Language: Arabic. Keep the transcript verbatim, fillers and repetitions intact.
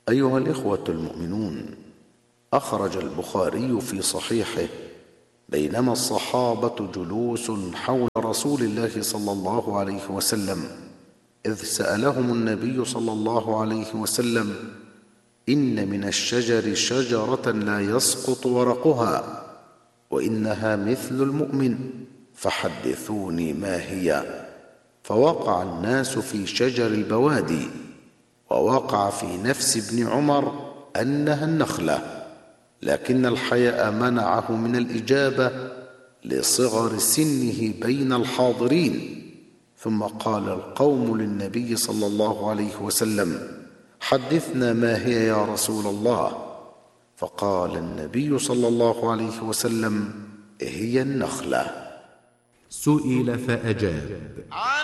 أيها الإخوة المؤمنون، أخرج البخاري في صحيحه: بينما الصحابة جلوس حول رسول الله صلى الله عليه وسلم إذ سألهم النبي صلى الله عليه وسلم: إن من الشجر شجرة لا يسقط ورقها وإنها مثل المؤمن، فحدثوني ما هي؟ فوقع الناس في شجر البوادي، ووقع في نفس ابن عمر أنها النخلة، لكن الحياء منعه من الإجابة لصغر سنه بين الحاضرين. ثم قال القوم للنبي صلى الله عليه وسلم: حدثنا ما هي يا رسول الله؟ فقال النبي صلى الله عليه وسلم: هي النخلة. سئل فأجاب: